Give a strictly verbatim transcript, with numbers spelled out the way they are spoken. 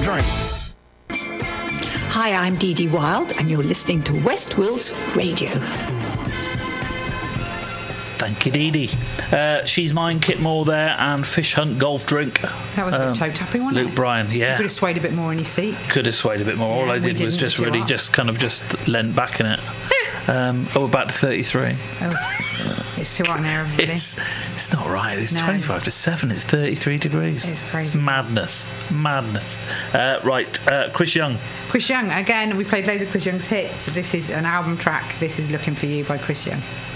Drink. Hi, I'm Dee Dee Wild, and you're listening to West Wills Radio. Thank you, Dee Dee. Uh, She's Mine, Kit Moore there, and Fish Hunt Golf Drink. That was a um, bit toe-tapping, wasn't Luke it? Bryan, yeah. You could have swayed a bit more in your seat. Could have swayed a bit more. Yeah, All I we did was didn't, just we really are. just kind of just leant back in it. um, oh, we're back to thirty-three. Oh, it's too hot now, everybody. It's, it's not right. It's No. twenty-five to seven. It's thirty-three degrees. It's crazy. It's madness. Madness. Uh, right, uh, Chris Young. Chris Young, again, we played loads of Chris Young's hits. This is an album track. This is Looking For You by Chris Young.